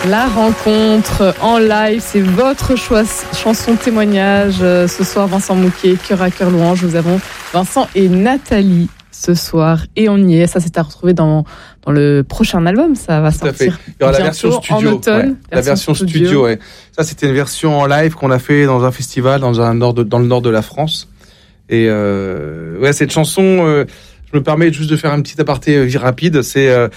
La rencontre en live, c'est votre chanson témoignage. Ce soir, Vincent Mouquet, Cœur à Cœur Louange. Nous avons Vincent et Nathalie ce soir. Et on y est. Ça, c'est à retrouver dans le prochain album. Ça va sortir. Il y aura la version studio. En automne. Ouais. La version studio, ouais. Ça, c'était une version en live qu'on a fait dans un festival dans le nord de la France. Et ouais, cette chanson... je me permets juste de faire un petit aparté rapide. C'est en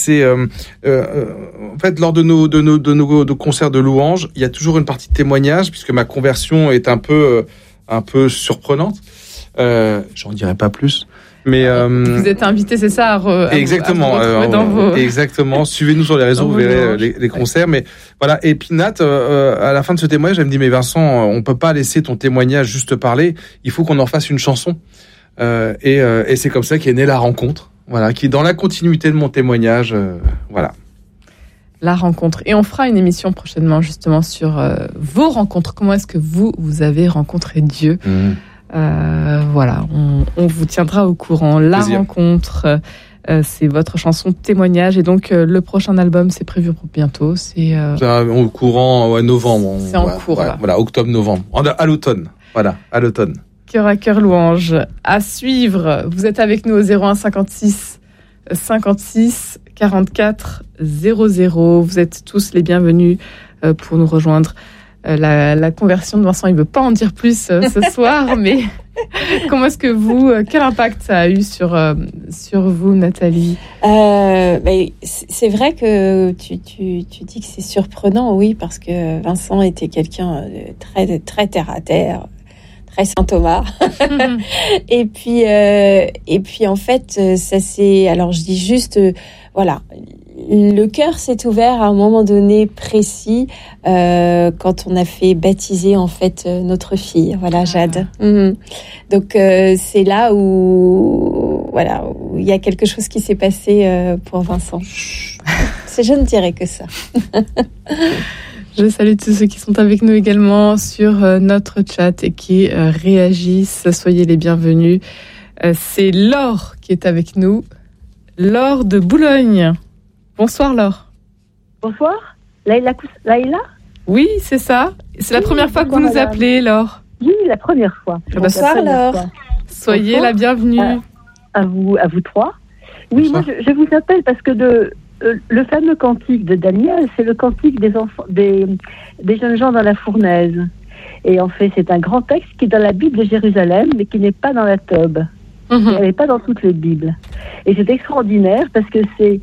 fait, lors de nos concerts de louanges, il y a toujours une partie de témoignage puisque ma conversion est un peu surprenante. J'en dirai pas plus. Mais vous êtes invité, c'est ça, exactement. Exactement. Suivez-nous sur les réseaux, vous verrez les concerts. Mais voilà. Et puis Nat, à la fin de ce témoignage, elle me dit mais Vincent, on peut pas laisser ton témoignage juste parler. Il faut qu'on en fasse une chanson. Et c'est comme ça qu'est née la rencontre, voilà, qui est dans la continuité de mon témoignage, voilà. La rencontre. Et on fera une émission prochainement justement sur vos rencontres. Comment est-ce que vous avez rencontré Dieu ? Voilà, on vous tiendra au courant. La Plaisir. Rencontre, c'est votre chanson témoignage. Et donc le prochain album, c'est prévu pour bientôt. C'est au courant novembre. C'est en cours. Voilà, octobre-novembre, à l'automne. Voilà, à l'automne. Cœur à Cœur Louange. À suivre, vous êtes avec nous au 01 56 56 44 00. Vous êtes tous les bienvenus pour nous rejoindre. La conversion de Vincent, il ne veut pas en dire plus ce soir, mais comment est-ce que quel impact ça a eu sur vous, Nathalie ? C'est vrai que tu dis que c'est surprenant, oui, parce que Vincent était quelqu'un de très, très terre à terre. Très Saint Thomas. et puis en fait, ça c'est. Alors je dis juste, voilà, le cœur s'est ouvert à un moment donné précis quand on a fait baptiser en fait notre fille, voilà, Jade. Donc c'est là où il y a quelque chose qui s'est passé pour Vincent. Je ne dirais que ça. Je salue tous ceux qui sont avec nous également sur notre chat et qui réagissent. Soyez les bienvenus. C'est Laure qui est avec nous. Laure de Boulogne. Bonsoir Laure. Bonsoir. Laïla ? Oui, c'est ça. C'est la première fois que vous nous appelez, Laure. Oui, la première fois. Bonsoir Laure. Soyez la bienvenue. À vous trois. Oui, bonsoir. Moi je vous appelle parce que le fameux cantique de Daniel, c'est le cantique des enfants, des jeunes gens dans la fournaise. Et en fait, c'est un grand texte qui est dans la Bible de Jérusalem, mais qui n'est pas dans la Tob. Elle n'est pas dans toutes les Bibles. Et c'est extraordinaire parce que c'est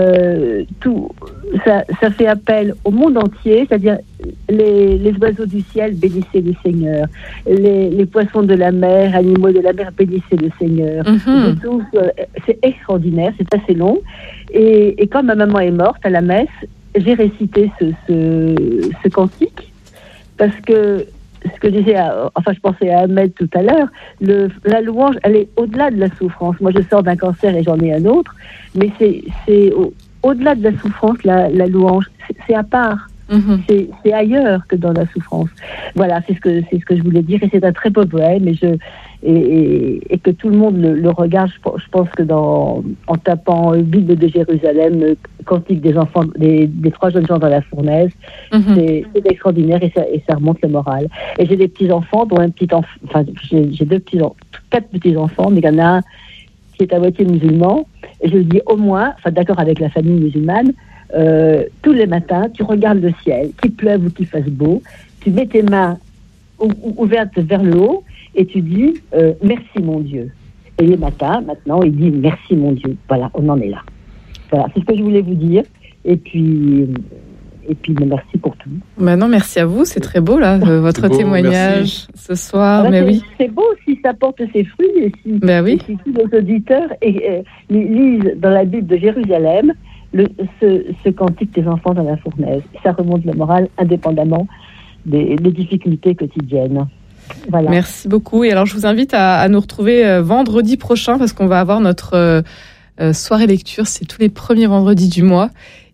ça fait appel au monde entier, c'est-à-dire les oiseaux du ciel, bénissez le Seigneur. Les poissons de la mer, animaux de la mer, bénissez le Seigneur. C'est extraordinaire, c'est assez long. Et quand ma maman est morte à la messe, j'ai récité ce cantique parce que ce que disait, je pensais à Ahmed tout à l'heure, la louange, elle est au-delà de la souffrance. Moi, je sors d'un cancer et j'en ai un autre, mais c'est au-delà de la souffrance, la louange, c'est à part. C'est ailleurs que dans la souffrance. Voilà, c'est ce que je voulais dire, et c'est un très beau poème, et que tout le monde le regarde. Je pense que en tapant Bible de Jérusalem, cantique des enfants, des trois jeunes gens dans la fournaise, c'est extraordinaire, et ça remonte le moral. Et j'ai des petits enfants, dont j'ai quatre petits enfants, mais il y en a un qui est à moitié musulman, et je le dis au moins, d'accord avec la famille musulmane, tous les matins, tu regardes le ciel, qu'il pleuve ou qu'il fasse beau, tu mets tes mains ouvertes vers le haut et tu dis merci mon Dieu. Et les matins, maintenant, il dit merci mon Dieu. Voilà, on en est là. Voilà, c'est ce que je voulais vous dire. Et puis merci pour tout. Maintenant, merci à vous, c'est très beau là, votre témoignage ce soir. C'est beau si ça porte ses fruits et si tous nos auditeurs lisent dans la Bible de Jérusalem ce cantique des enfants dans la fournaise. Ça remonte le moral indépendamment des difficultés quotidiennes. Voilà. Merci beaucoup. Et alors, je vous invite à nous retrouver vendredi prochain parce qu'on va avoir notre soirée lecture. C'est tous les premiers vendredis du mois.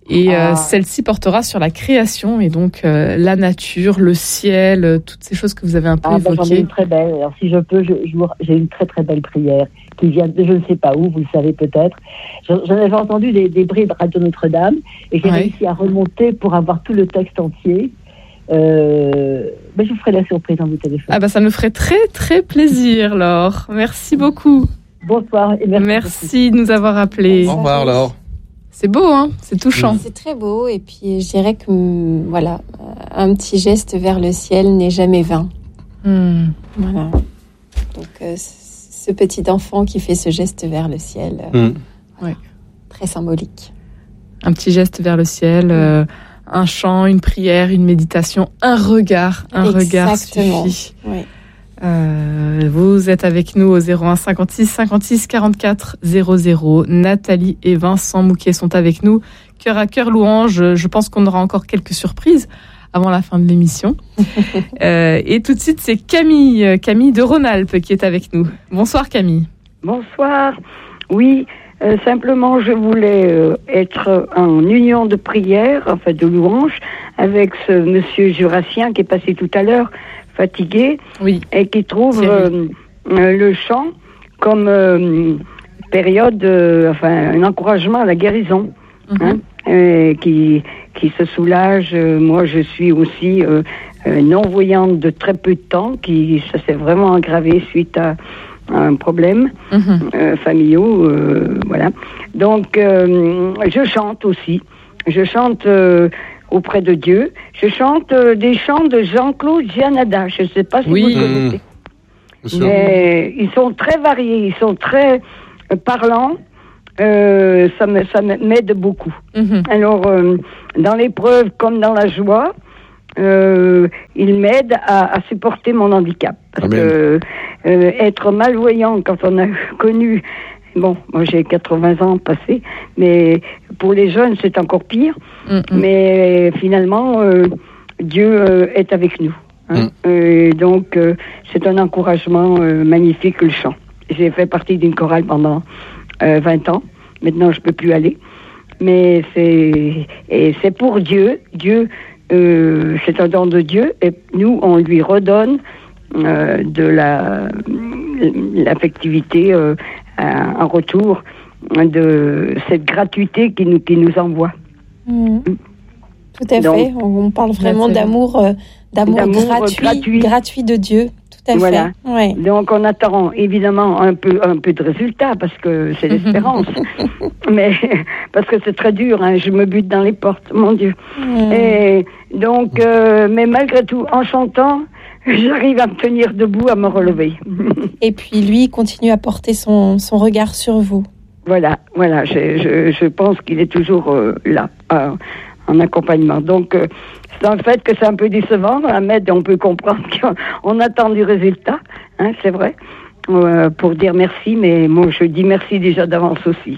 Et celle-ci portera sur la création et donc la nature, le ciel, toutes ces choses que vous avez un peu évoquées. J'en ai une très belle. Alors si je peux, j'ai une très très belle prière qui vient de je ne sais pas où, vous le savez peut-être. J'en avais entendu des bribes Radio Notre-Dame et j'ai réussi à remonter pour avoir tout le texte entier. Mais je vous ferai la surprise dans vos téléphones. Ah bah ça me ferait très très plaisir, Laure. Merci beaucoup. Bonsoir et merci de nous avoir appelés. Au revoir, Laure. C'est beau, hein, c'est touchant. C'est très beau et puis je dirais que voilà, un petit geste vers le ciel n'est jamais vain. Voilà. Donc ce petit enfant qui fait ce geste vers le ciel, très symbolique. Un petit geste vers le ciel, un chant, une prière, une méditation, un regard suffit. Oui. Vous êtes avec nous au 01 56 56 44 00. Nathalie et Vincent Mouquet sont avec nous. Cœur à cœur louange. Je pense qu'on aura encore quelques surprises avant la fin de l'émission. Et tout de suite, c'est Camille de Rhône-Alpes qui est avec nous. Bonsoir Camille. Bonsoir. Oui, simplement je voulais être en union de prière, enfin de louange, avec ce monsieur jurassien qui est passé tout à l'heure, fatigué, et qui trouve le chant comme période, un encouragement à la guérison, qui se soulage. Moi, je suis aussi non-voyante de très peu de temps, ça s'est vraiment aggravé suite à un problème familiaux, voilà. Donc, je chante aussi. Je chante auprès de Dieu. Je chante des chants de Jean-Claude Gianada. Je ne sais pas si vous le connaissez. Mais ils sont très variés, ils sont très parlants. Ça m'aide beaucoup. Alors, dans l'épreuve comme dans la joie, il m'aide à supporter mon handicap. Parce que être malvoyant quand on a connu... Bon, moi j'ai 80 ans passés, mais pour les jeunes c'est encore pire. Mais finalement, Dieu est avec nous. Et donc c'est un encouragement magnifique, le chant. J'ai fait partie d'une chorale pendant 20 ans. Maintenant je peux plus aller. Mais c'est pour Dieu. Dieu, c'est un don de Dieu. Et nous, on lui redonne de l'affectivité en retour de cette gratuité qui nous envoie. Tout à fait. On parle vraiment d'amour gratuit de Dieu. Tout à fait. Ouais. Donc on attend évidemment un peu de résultat parce que c'est l'espérance. Mais parce que c'est très dur, hein, je me bute dans les portes, mon Dieu. Et donc, mais malgré tout, en chantant, j'arrive à me tenir debout, à me relever. Et puis lui, il continue à porter son regard sur vous. Voilà. Je pense qu'il est toujours là, en accompagnement. Donc, c'est un fait que c'est un peu décevant. Dans la MED, on peut comprendre qu'on attend du résultat, hein, c'est vrai, pour dire merci, mais moi, je dis merci déjà d'avance aussi.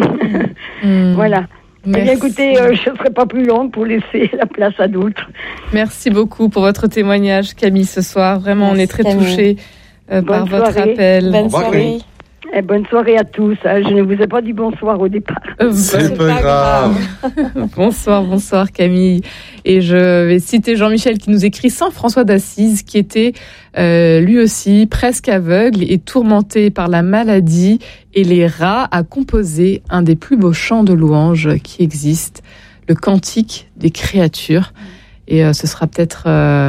Voilà. Eh bien, écoutez, je ne serai pas plus longue pour laisser la place à d'autres. Merci beaucoup pour votre témoignage, Camille, ce soir. Vraiment, on est très touchés par votre appel. Bonne soirée. Et bonne soirée à tous. Je ne vous ai pas dit bonsoir au départ. C'est pas grave. Bonsoir Camille. Et je vais citer Jean-Michel qui nous écrit: Saint François d'Assise, qui était lui aussi presque aveugle et tourmenté par la maladie et les rats, a composé un des plus beaux chants de louange qui existent, le Cantique des créatures. Et ce sera peut-être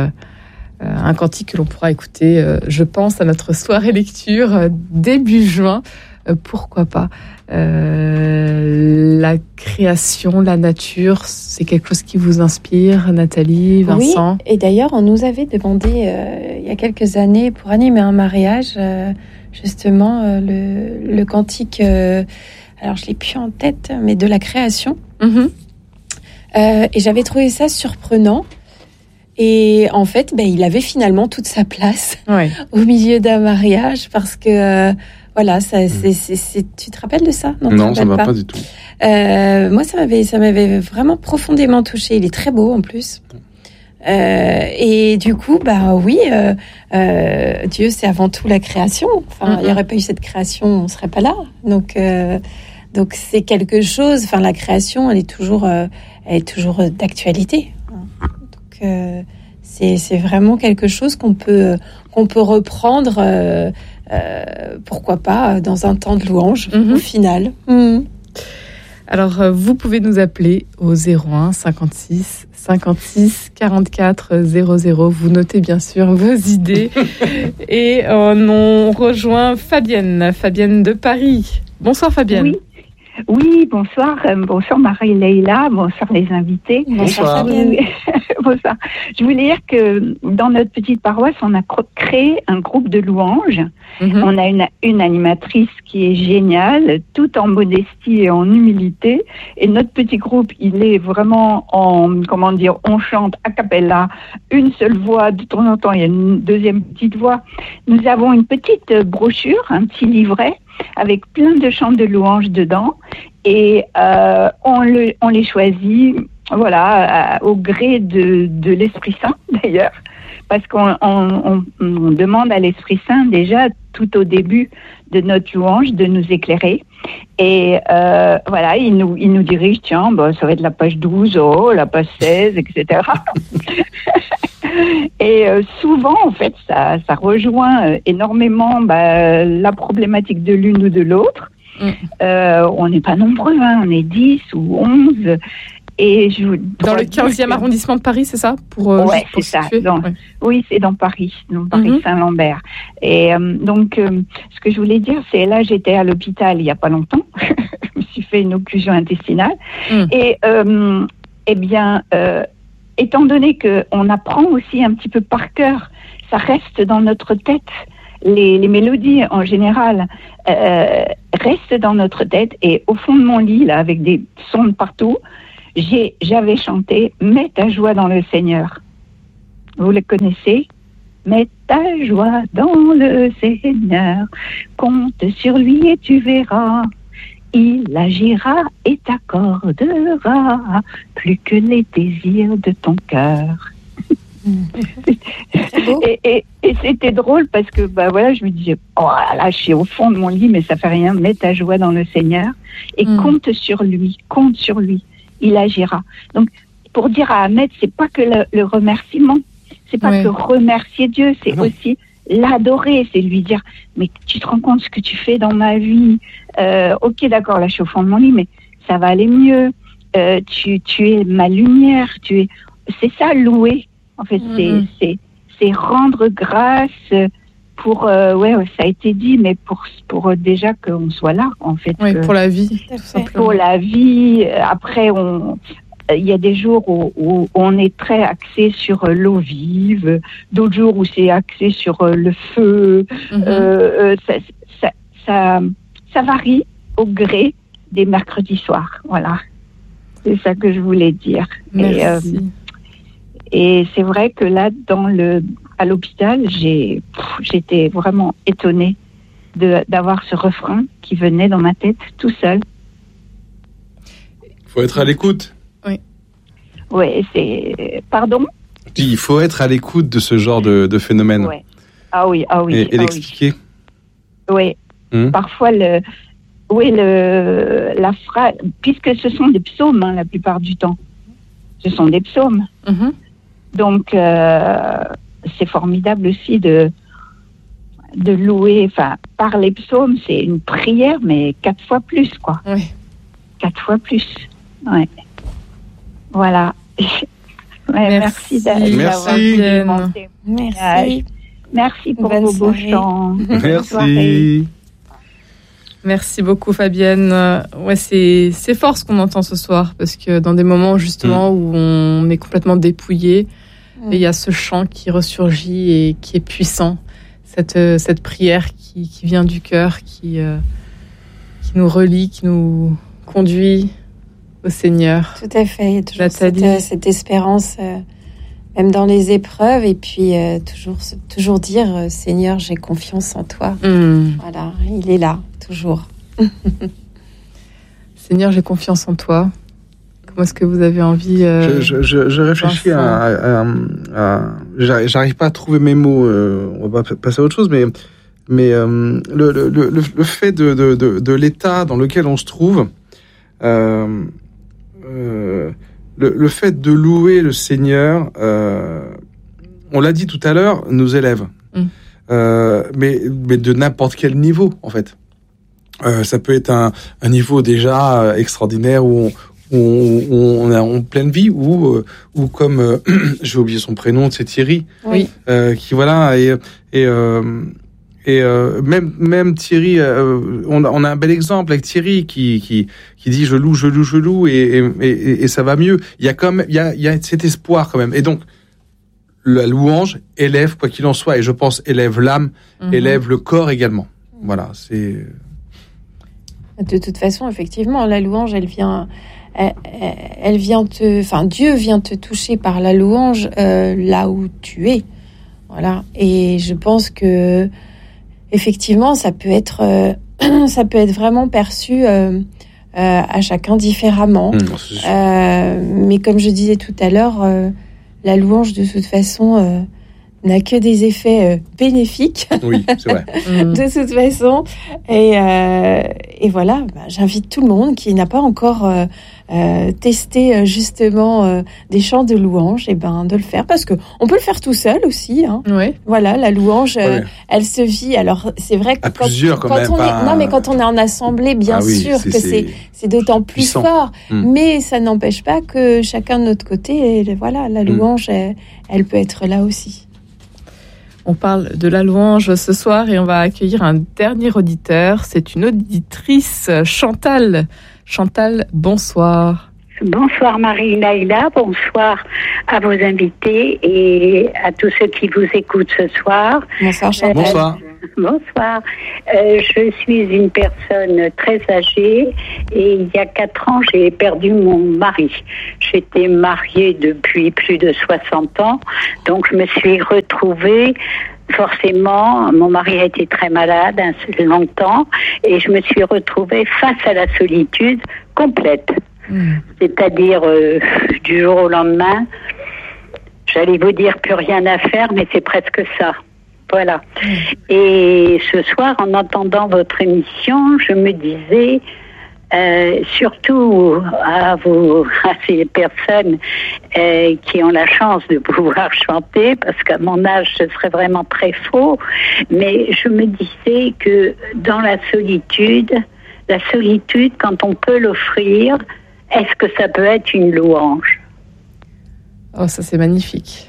un cantique que l'on pourra écouter, je pense, à notre soirée lecture début juin. Pourquoi pas. La création, la nature, c'est quelque chose qui vous inspire, Nathalie, Vincent? Oui, et d'ailleurs, on nous avait demandé il y a quelques années, pour animer un mariage, justement, le cantique, alors je ne l'ai plus en tête, mais de la création. Et j'avais trouvé ça surprenant. Et en fait, il avait finalement toute sa place au milieu d'un mariage parce que, voilà, tu te rappelles de ça? Non, ça ne va pas du tout. Moi, ça m'avait vraiment profondément touchée. Il est très beau en plus. Et du coup, oui, Dieu, c'est avant tout la création. Enfin, il n'y aurait pas eu cette création, on ne serait pas là. Donc c'est quelque chose. Enfin, la création, elle est toujours d'actualité. Donc c'est vraiment quelque chose qu'on peut reprendre. Pourquoi pas dans un temps de louange au final. Alors, vous pouvez nous appeler au 01 56 56 44 00. Vous notez bien sûr vos idées. Et on rejoint Fabienne de Paris. Bonsoir Fabienne. Oui, bonsoir. Bonsoir Marie-Leila. Bonsoir les invités. Bonsoir. Bonsoir. Je voulais dire que dans notre petite paroisse, on a créé un groupe de louanges. On a une animatrice qui est géniale, tout en modestie et en humilité. Et notre petit groupe, il est vraiment on chante a cappella, une seule voix. De temps en temps, il y a une deuxième petite voix. Nous avons une petite brochure, un petit livret, avec plein de chants de louanges dedans. Et on les choisit, au gré de l'Esprit Saint, d'ailleurs. Parce qu'on demande à l'Esprit Saint, déjà, tout au début de notre louange, de nous éclairer. Et il nous dirige, tiens, ça va être la page 12, la page 16, etc. Et souvent, en fait, ça rejoint énormément la problématique de l'une ou de l'autre. On n'est pas nombreux, on est 10 ou 11. Et dans le 15e arrondissement de Paris, c'est ça c'est ça. Oui, c'est dans Paris, Saint-Lambert. Et ce que je voulais dire, c'est là, j'étais à l'hôpital il n'y a pas longtemps. Je me suis fait une occlusion intestinale. Et étant donné qu'on apprend aussi un petit peu par cœur, ça reste dans notre tête. Les mélodies, en général, restent dans notre tête. Et au fond de mon lit, là, avec des sons de partout, j'avais chanté « Mets ta joie dans le Seigneur ». Vous le connaissez ? « Mets ta joie dans le Seigneur, compte sur lui et tu verras. Il agira et t'accordera plus que les désirs de ton cœur. » Et c'était drôle parce que je me disais là je suis au fond de mon lit mais ça fait rien, mets ta joie dans le Seigneur et compte sur lui, il agira. Donc pour dire à Ahmed, c'est pas que le remerciement, c'est pas que remercier Dieu, c'est aussi l'adorer, c'est lui dire mais tu te rends compte ce que tu fais dans ma vie, ok d'accord, là je suis au fond de mon lit mais ça va aller mieux, tu es ma lumière, c'est ça louer. En fait, c'est rendre grâce pour, ça a été dit, mais pour déjà qu'on soit là, en fait. Oui, pour la vie, tout simplement. Pour la vie. Après, il y a des jours où on est très axé sur l'eau vive, d'autres jours où c'est axé sur le feu. Ça varie au gré des mercredis soirs. Voilà. C'est ça que je voulais dire. Merci. Et c'est vrai que là, à l'hôpital, j'étais vraiment étonnée d'avoir ce refrain qui venait dans ma tête tout seul. Il faut être à l'écoute. Oui. Oui, c'est... Pardon ? Il faut être à l'écoute de ce genre de phénomène. Ouais. Ah oui. Et l'expliquer. Oui. Parfois, la phrase... Puisque ce sont des psaumes, la plupart du temps. Ce sont des psaumes. Donc, c'est formidable aussi de louer, par les psaumes, c'est une prière, mais 4 fois plus, quoi. Oui. 4 fois plus, ouais. Voilà. Merci d'avoir alimenté mon message. Merci pour vos beaux chants. Merci. Merci beaucoup Fabienne. C'est fort ce qu'on entend ce soir, parce que dans des moments justement où on est complètement dépouillé, et il y a ce chant qui ressurgit et qui est puissant, cette prière qui vient du cœur, qui nous relie, qui nous conduit au Seigneur. Tout à fait, il y a toujours cette espérance, même dans les épreuves, et puis toujours dire Seigneur, j'ai confiance en toi. Voilà, il est là, toujours. Seigneur, j'ai confiance en toi. Comment est-ce que vous avez envie Je réfléchis j'arrive pas à trouver mes mots. On va passer à autre chose, mais le fait de l'état dans lequel on se trouve, le fait de louer le Seigneur, on l'a dit tout à l'heure, nous élève. Mais de n'importe quel niveau, en fait. Ça peut être un niveau déjà extraordinaire où on est en pleine vie, ou comme j'ai oublié son prénom, c'est Thierry, qui voilà, et même Thierry, on a un bel exemple avec Thierry qui dit je loue et ça va mieux. Il y a cet espoir quand même. Et donc la louange élève, quoi qu'il en soit, et je pense élève l'âme, élève le corps également. Voilà, c'est. De toute façon, effectivement, la louange, Dieu vient te toucher par la louange là où tu es. Voilà. Et je pense que effectivement, ça peut être vraiment perçu à chacun différemment. Mais comme je disais tout à l'heure, la louange, de toute façon, n'a que des effets bénéfiques. Oui, c'est vrai. De toute façon. Et voilà, j'invite tout le monde qui n'a pas encore testé justement des chants de louange, de le faire, parce que on peut le faire tout seul aussi. Hein. Oui. Voilà, la louange, elle se vit. Alors c'est vrai que quand on est en assemblée, bien sûr que c'est d'autant plus puissant. Fort. Mais ça n'empêche pas que chacun de notre côté, la louange, elle peut être là aussi. On parle de la louange ce soir et on va accueillir un dernier auditeur. C'est une auditrice, Chantal. Chantal, bonsoir. Bonsoir Marie-Naïla, bonsoir à vos invités et à tous ceux qui vous écoutent ce soir. Bonsoir Chantal. Bonsoir. Bonsoir. Je suis une personne très âgée et il y a 4 ans, j'ai perdu mon mari. J'étais mariée depuis plus de 60 ans, donc je me suis retrouvée. Forcément, mon mari a été très malade longtemps et je me suis retrouvée face à la solitude complète. C'est-à-dire du jour au lendemain, j'allais vous dire plus rien à faire, mais c'est presque ça. Voilà. Et ce soir, en entendant votre émission, je me disais, surtout à ces personnes qui ont la chance de pouvoir chanter, parce qu'à mon âge, ce serait vraiment très faux, mais je me disais que dans la solitude, quand on peut l'offrir, est-ce que ça peut être une louange? Oh, ça c'est magnifique.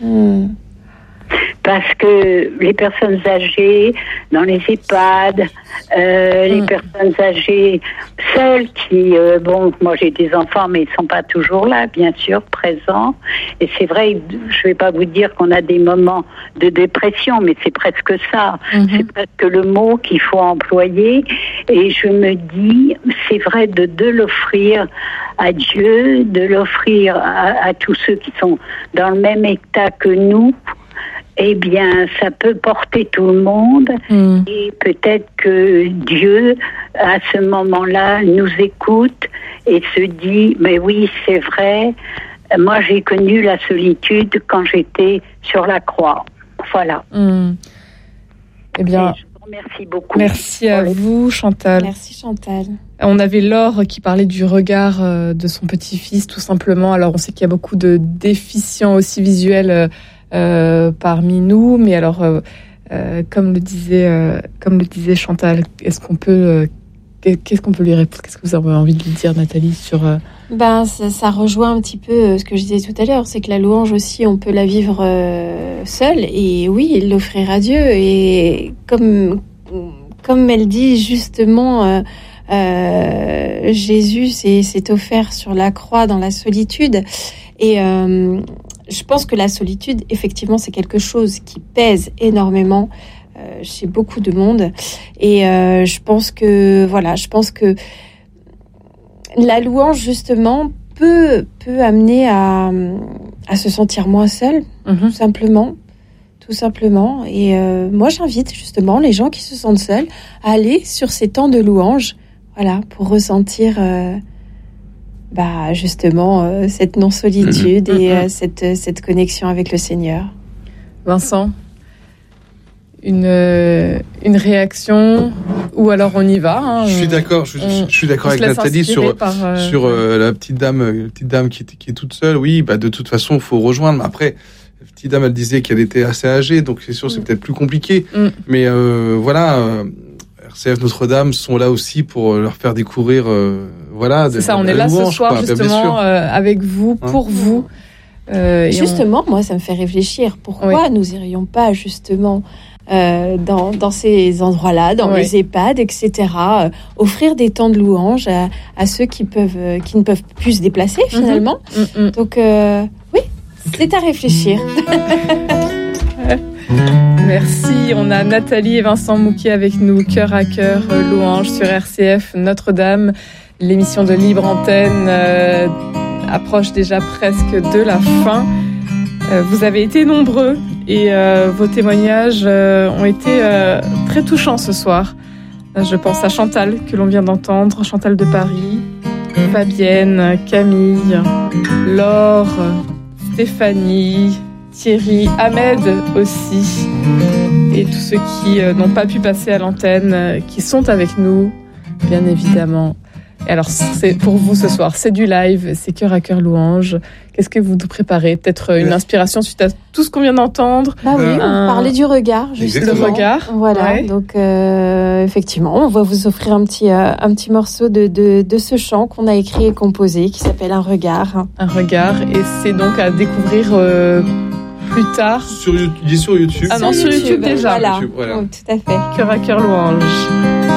Parce que les personnes âgées dans les EHPAD, les personnes âgées seules qui, moi j'ai des enfants mais ils sont pas toujours là, bien sûr, présents. Et c'est vrai, je vais pas vous dire qu'on a des moments de dépression, mais c'est presque ça. C'est presque le mot qu'il faut employer. Et je me dis, c'est vrai de l'offrir à Dieu, de l'offrir à tous ceux qui sont dans le même état que nous. Eh bien, ça peut porter tout le monde et peut-être que Dieu, à ce moment-là, nous écoute et se dit, mais oui, c'est vrai, moi j'ai connu la solitude quand j'étais sur la croix. Voilà. Eh bien, je vous remercie beaucoup. Merci à vous, Chantal. Merci, Chantal. On avait Laure qui parlait du regard de son petit-fils, tout simplement. Alors, on sait qu'il y a beaucoup de déficients aussi visuels parmi nous, mais alors comme le disait Chantal, qu'est-ce qu'on peut lui répondre? Qu'est-ce que vous avez envie de lui dire, Nathalie, sur ça rejoint un petit peu ce que je disais tout à l'heure, c'est que la louange aussi, on peut la vivre seule, et oui, l'offrir à Dieu, et comme elle dit justement, Jésus s'est offert sur la croix dans la solitude, et je pense que la solitude, effectivement, c'est quelque chose qui pèse énormément chez beaucoup de monde. Et je pense que la louange, justement, peut amener à se sentir moins seul, tout simplement. Et moi, j'invite justement les gens qui se sentent seuls à aller sur ces temps de louange, voilà, pour ressentir justement cette non-solitude et cette connexion avec le Seigneur. Vincent, une réaction ou alors on y va. Je suis d'accord. Je suis d'accord avec Nathalie sur la petite dame qui est toute seule. Oui, de toute façon, il faut rejoindre. Après, la petite dame, elle disait qu'elle était assez âgée, donc c'est sûr, c'est peut-être plus compliqué. Mais RCF Notre-Dame sont là aussi pour leur faire découvrir. C'est ça. On est là ce soir justement avec vous, pour vous. Justement, moi, ça me fait réfléchir. Pourquoi nous irions pas justement dans ces endroits-là, dans les EHPAD, etc., offrir des temps de louange à ceux qui ne peuvent plus se déplacer finalement. Donc, oui, c'est à réfléchir. Merci. On a Nathalie et Vincent Mouquier avec nous, cœur à cœur, louange sur RCF Notre-Dame. L'émission de Libre Antenne approche déjà presque de la fin. Vous avez été nombreux et vos témoignages ont été très touchants ce soir. Je pense à Chantal que l'on vient d'entendre, Chantal de Paris, Fabienne, Camille, Laure, Stéphanie, Thierry, Ahmed aussi, et tous ceux qui n'ont pas pu passer à l'antenne, qui sont avec nous, bien évidemment. Et alors, c'est pour vous ce soir, c'est du live, c'est cœur à cœur louange. Qu'est-ce que vous nous préparez ? Peut-être une inspiration suite à tout ce qu'on vient d'entendre. Oui, on parlait du regard, justement. Le regard. Voilà, donc effectivement, on va vous offrir un petit morceau de ce chant qu'on a écrit et composé, qui s'appelle Un regard. Un regard, et c'est donc à découvrir plus tard. Il est sur YouTube. Ah non, sur YouTube déjà. Voilà. Tout à fait. Cœur à cœur louange.